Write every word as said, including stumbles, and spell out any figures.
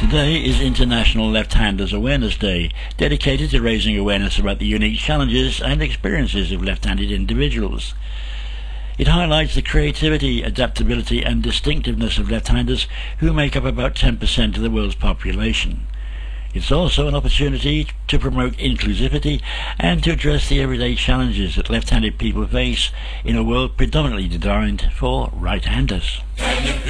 Today is International Left-Handers Awareness Day, dedicated to raising awareness about the unique challenges and experiences of left-handed individuals. It highlights the creativity, adaptability and distinctiveness of left-handers, who make up about ten percent of the world's population. It's also an opportunity to promote inclusivity and to address the everyday challenges that left-handed people face in a world predominantly designed for right-handers.